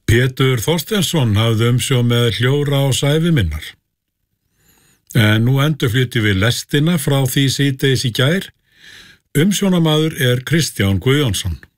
Pétur Þorsteinsson hafði umsjón með hljóra og sæfi minnar. En nú endurflytjum við lestina frá því síðdegis í gær. Umsjónamaður er Kristján Guðjónsson.